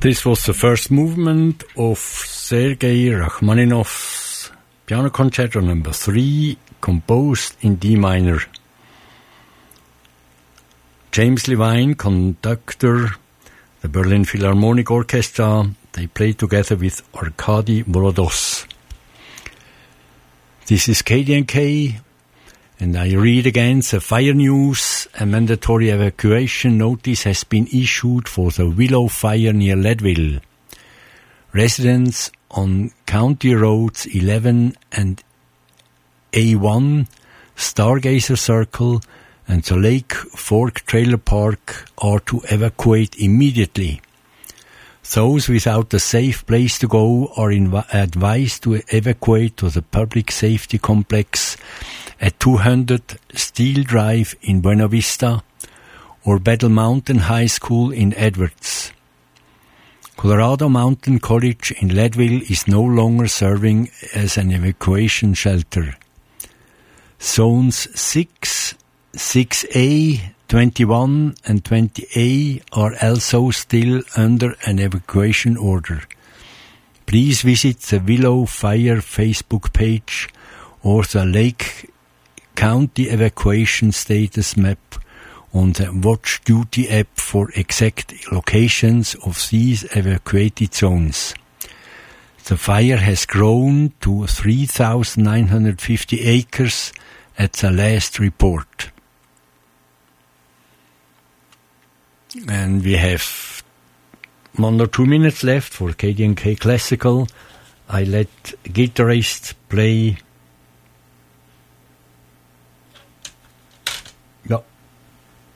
This was the first movement of Sergei Rachmaninoff's Piano Concerto No. 3, composed in D minor. James Levine, conductor, the Berlin Philharmonic Orchestra, they played together with Arkady Volodos. This is KDNK, and I read again the fire news. A mandatory evacuation notice has been issued for the Willow Fire near Leadville. Residents on County Roads 11 and A1, Stargazer Circle, and the Lake Fork Trailer Park are to evacuate immediately. Those without a safe place to go are advised to evacuate to the public safety complex at 200 Steel Drive in Buena Vista or Battle Mountain High School in Edwards. Colorado Mountain College in Leadville is no longer serving as an evacuation shelter. Zones 6, 6A, 21 and 20A are also still under an evacuation order. Please visit the Willow Fire Facebook page or the Lake County Evacuation Status Map on the Watch Duty app for exact locations of these evacuated zones. The fire has grown to 3,950 acres at the last report. And we have 1 or 2 minutes left for KDNK Classical. I let guitarist play